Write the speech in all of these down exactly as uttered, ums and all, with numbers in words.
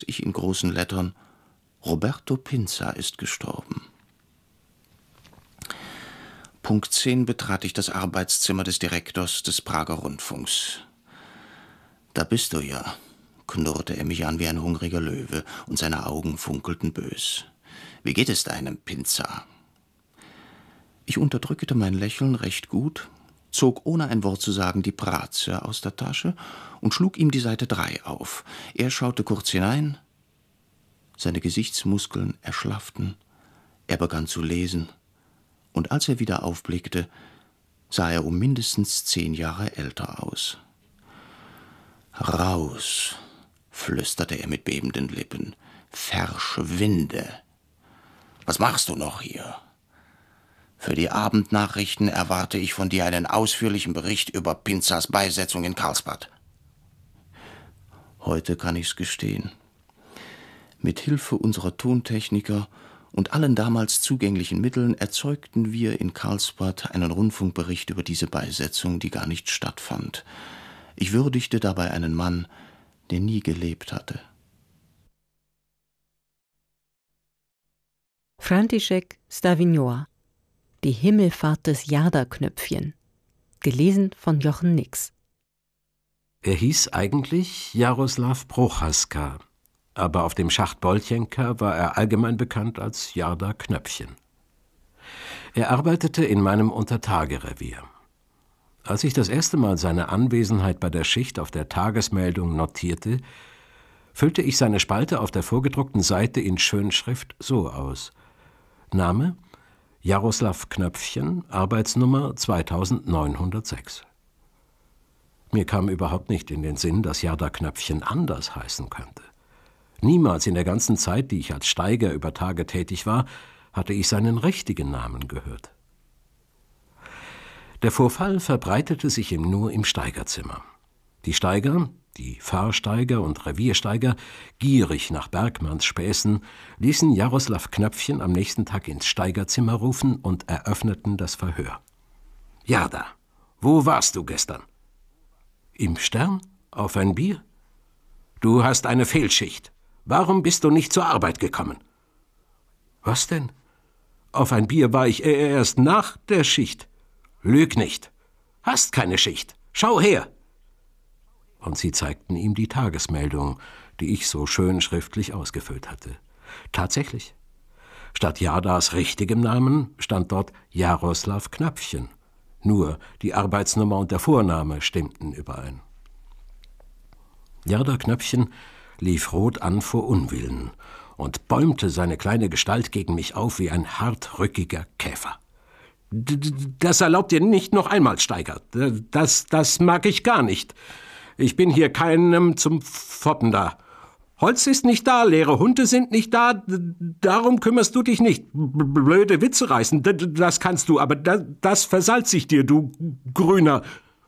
ich in großen Lettern: Roberto Pinza ist gestorben. Punkt zehn betrat ich das Arbeitszimmer des Direktors des Prager Rundfunks. »Da bist du ja«, knurrte er mich an wie ein hungriger Löwe, und seine Augen funkelten bös. »Wie geht es deinem Pinza?« Ich unterdrückte mein Lächeln recht gut, zog ohne ein Wort zu sagen die Braze aus der Tasche und schlug ihm die Seite drei auf. Er schaute kurz hinein, seine Gesichtsmuskeln erschlafften, er begann zu lesen, und als er wieder aufblickte, sah er um mindestens zehn Jahre älter aus. »Raus«, flüsterte er mit bebenden Lippen, »verschwinde. Was machst du noch hier? Für die Abendnachrichten erwarte ich von dir einen ausführlichen Bericht über Pinzas Beisetzung in Karlsbad.« Heute kann ich's gestehen. Mit Hilfe unserer Tontechniker und allen damals zugänglichen Mitteln erzeugten wir in Karlsbad einen Rundfunkbericht über diese Beisetzung, die gar nicht stattfand. Ich würdigte dabei einen Mann, der nie gelebt hatte. František Stavignoa, Die Himmelfahrt des Jada-Knöpfchen. Gelesen von Jochen Nix. Er hieß eigentlich Jaroslav Prochaska, aber auf dem Schacht Bolchenka war er allgemein bekannt als Jarda Knöpfchen. Er arbeitete in meinem Untertagerevier. Als ich das erste Mal seine Anwesenheit bei der Schicht auf der Tagesmeldung notierte, füllte ich seine Spalte auf der vorgedruckten Seite in Schönschrift so aus: Name Jaroslav Knöpfchen, Arbeitsnummer zweitausendneunhundertsechs. Mir kam überhaupt nicht in den Sinn, dass Jarda Knöpfchen anders heißen könnte. Niemals in der ganzen Zeit, die ich als Steiger über Tage tätig war, hatte ich seinen richtigen Namen gehört. Der Vorfall verbreitete sich ihm nur im Steigerzimmer. Die Steiger, die Fahrsteiger und Reviersteiger, gierig nach Bergmanns Späßen, ließen Jaroslav Knöpfchen am nächsten Tag ins Steigerzimmer rufen und eröffneten das Verhör. »Jarda, wo warst du gestern?« »Im Stern? Auf ein Bier?« »Du hast eine Fehlschicht. Warum bist du nicht zur Arbeit gekommen?« »Was denn? Auf ein Bier war ich erst nach der Schicht.« »Lüg nicht. Hast keine Schicht. Schau her.« Und sie zeigten ihm die Tagesmeldung, die ich so schön schriftlich ausgefüllt hatte. Tatsächlich. Statt Jardas richtigem Namen stand dort Jaroslav Knöpfchen. Nur die Arbeitsnummer und der Vorname stimmten überein. Jarda Knöpfchen lief rot an vor Unwillen und bäumte seine kleine Gestalt gegen mich auf wie ein hartrückiger Käfer. »Das erlaubt ihr nicht noch einmal, Steiger. Das, das mag ich gar nicht. Ich bin hier keinem zum Foppen da. Holz ist nicht da, leere Hunde sind nicht da, darum kümmerst du dich nicht. Blöde Witze reißen, das kannst du, aber das, das versalz ich dir, du Grüner.«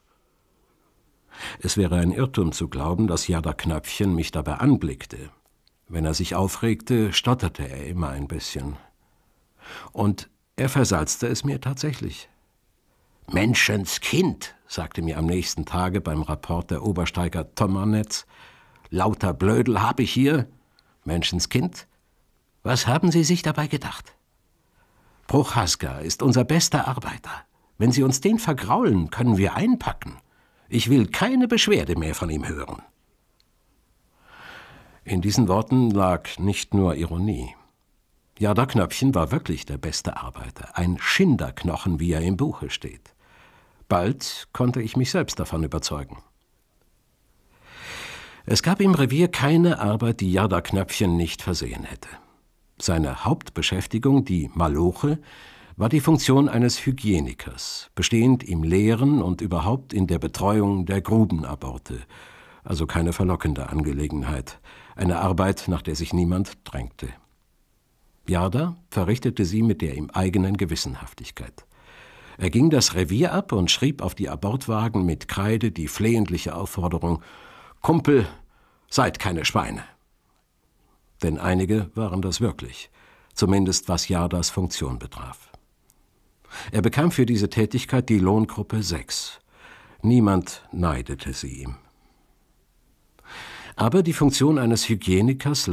Es wäre ein Irrtum zu glauben, dass Jarda Knöpfchen mich dabei anblickte. Wenn er sich aufregte, stotterte er immer ein bisschen. Und er versalzte es mir tatsächlich. »Menschenskind«, sagte mir am nächsten Tage beim Rapport der Obersteiger Tomanetz, »lauter Blödel hab ich hier. Menschenskind, was haben Sie sich dabei gedacht? Prochaska ist unser bester Arbeiter. Wenn Sie uns den vergraulen, können wir einpacken. Ich will keine Beschwerde mehr von ihm hören.« In diesen Worten lag nicht nur Ironie. Jarda Knöpfchen war wirklich der beste Arbeiter, ein Schinderknochen, wie er im Buche steht. Bald konnte ich mich selbst davon überzeugen. Es gab im Revier keine Arbeit, die Jarda Knöpfchen nicht versehen hätte. Seine Hauptbeschäftigung, die Maloche, war die Funktion eines Hygienikers, bestehend im Leeren und überhaupt in der Betreuung der Grubenaborte, also keine verlockende Angelegenheit, eine Arbeit, nach der sich niemand drängte. Jarda verrichtete sie mit der ihm eigenen Gewissenhaftigkeit. Er ging das Revier ab und schrieb auf die Abortwagen mit Kreide die flehentliche Aufforderung: »Kumpel, seid keine Schweine.« Denn einige waren das wirklich, zumindest was Jardas Funktion betraf. Er bekam für diese Tätigkeit die Lohngruppe sechs. Niemand neidete sie ihm. Aber die Funktion eines Hygienikers